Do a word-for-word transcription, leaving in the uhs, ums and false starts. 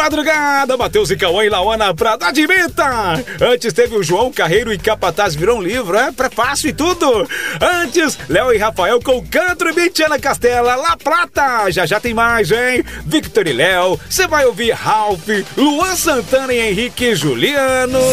madrugada, Matheus e Cauã e Lauana pra dar de meta. Antes teve o João Carreiro e Capataz virou um livro, é prefácio e tudo. Antes, Léo e Rafael com Canto e Betiana Castela, La Plata. Já já tem mais, hein? Victor e Léo, você vai ouvir Ralph, Luan Santana e Henrique Juliano.